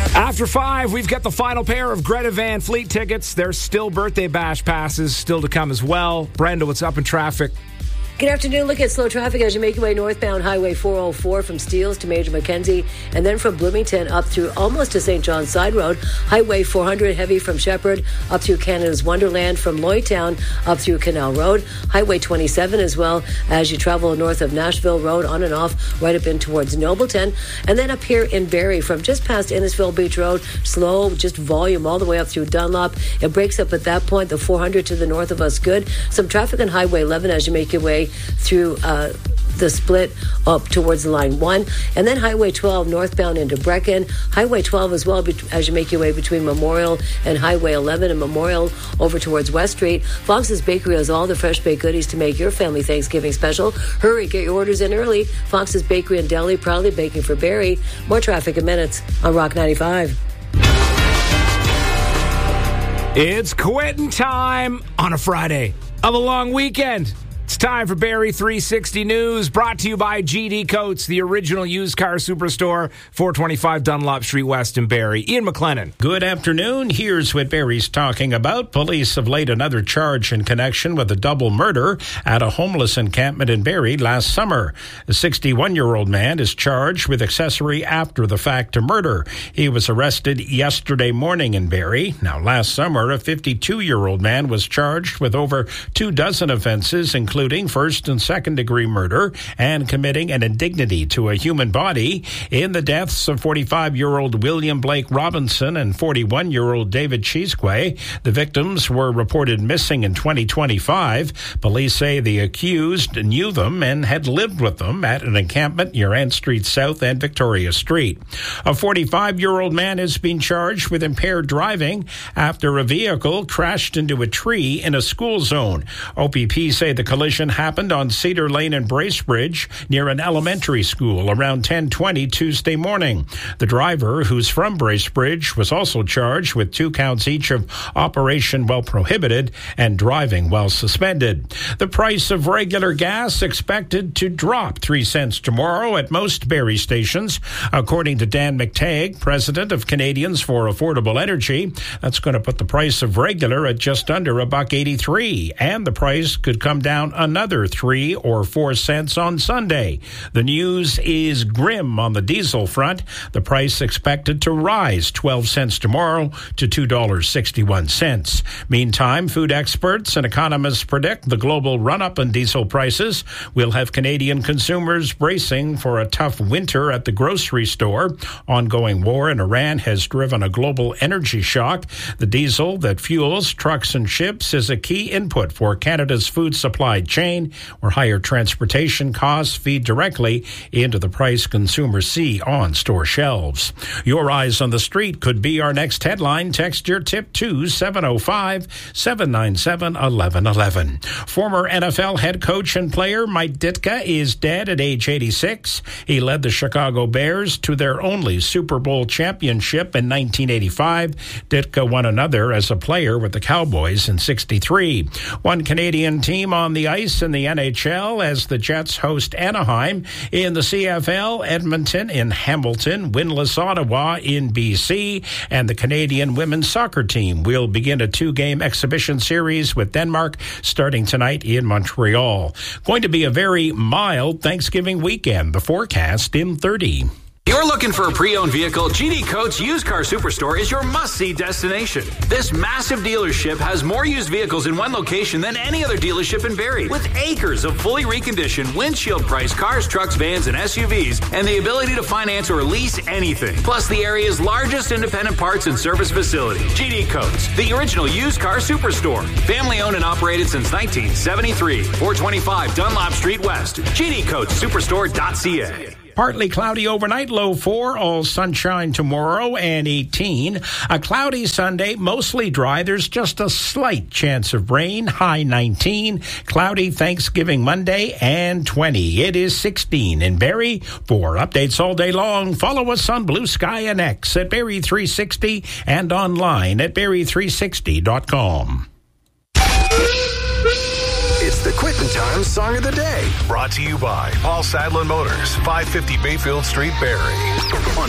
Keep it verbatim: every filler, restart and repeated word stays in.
After five, we've got the final pair of Greta Van Fleet tickets. There's still birthday bash passes still to come as well. Brenda, what's up in traffic? Good afternoon. Look at slow traffic as you make your way northbound Highway four oh four from Steeles to Major Mackenzie, and then from Bloomington up through almost to Saint John's Side Road. Highway four hundred heavy from Shepherd up through Canada's Wonderland, from Lloydtown up through Canal Road. Highway twenty-seven as well as you travel north of Nashville Road on and off right up in towards Nobleton. And then up here in Barrie from just past Innisfil Beach Road, slow, just volume all the way up through Dunlop. It breaks up at that point. The four hundred to the north of us good. Some traffic on Highway eleven as you make your way through uh, the split up towards the line one, and then Highway twelve northbound into Brecken. Highway twelve as well as you make your way between Memorial and Highway eleven, and Memorial over towards West Street. Fox's Bakery has all the fresh baked goodies to make your family Thanksgiving special. Hurry, get your orders in early. Fox's Bakery and Deli, proudly baking for Barrie. More traffic in minutes on Rock ninety-five. It's quitting time on a Friday of a long weekend. It's time for Barrie three sixty News, brought to you by G D Coates, the original used car superstore, four twenty-five Dunlop Street West in Barrie. Ian McLennan. Good afternoon. Here's what Barrie's talking about. Police have laid another charge in connection with a double murder at a homeless encampment in Barrie last summer. A sixty-one-year-old man is charged with accessory after the fact to murder. He was arrested yesterday morning in Barrie. Now, last summer, a fifty-two-year-old man was charged with over two dozen offenses, including including first and second degree murder and committing an indignity to a human body in the deaths of forty-five-year-old William Blake Robinson and forty-one-year-old David Cheesquay. The victims were reported missing in twenty twenty-five. Police say the accused knew them and had lived with them at an encampment near Ann Street South and Victoria Street. A forty-five-year-old man has been charged with impaired driving after a vehicle crashed into a tree in a school zone. O P P say the collision happened on Cedar Lane and Bracebridge near an elementary school around ten twenty Tuesday morning. The driver, who's from Bracebridge, was also charged with two counts each of operation while prohibited and driving while suspended. The price of regular gas expected to drop three cents tomorrow at most Barrie stations, according to Dan McTagg, president of Canadians for Affordable Energy. That's going to put the price of regular at just under a buck eighty-three, and the price could come down another three or four cents on Sunday. The news is grim on the diesel front. The price expected to rise twelve cents tomorrow to two dollars and sixty-one cents. Meantime, food experts and economists predict the global run-up in diesel prices will have Canadian consumers bracing for a tough winter at the grocery store. Ongoing war in Iran has driven a global energy shock. The diesel that fuels trucks and ships is a key input for Canada's food supply chain, where higher transportation costs feed directly into the price consumers see on store shelves. Your eyes on the street could be our next headline. Text your tip to seven oh five, seven nine seven, one one one one. Former N F L head coach and player Mike Ditka is dead at age eighty-six. He led the Chicago Bears to their only Super Bowl championship in nineteen eighty-five. Ditka won another as a player with the Cowboys in sixty-three. One Canadian team on the ice in the N H L as the Jets host Anaheim. In the C F L, Edmonton in Hamilton, winless Ottawa in B C, and the Canadian women's soccer team will begin a two-game exhibition series with Denmark starting tonight in Montreal. Going to be a very mild Thanksgiving weekend. The forecast in thirty. You're looking for a pre-owned vehicle? G D Coates Used Car Superstore is your must-see destination. This massive dealership has more used vehicles in one location than any other dealership in Barrie, with acres of fully reconditioned, windshield-priced cars, trucks, vans, and S U Vs, and the ability to finance or lease anything. Plus, the area's largest independent parts and service facility. G D Coates, the original used car superstore. Family-owned and operated since nineteen seventy-three. four twenty-five Dunlop Street West. G D Coates Superstore dot C A. Partly cloudy overnight, low four, all sunshine tomorrow and eighteen. A cloudy Sunday, mostly dry. There's just a slight chance of rain, high nineteen. Cloudy Thanksgiving Monday and twenty. It is sixteen in Barrie. For updates all day long, follow us on Blue Sky and X at Barrie three sixty and online at Barrie three sixty dot com. It's the Quittin' Time Song of the Day. Brought to you by Paul Sadlin Motors, five fifty Bayfield Street, Barrie. On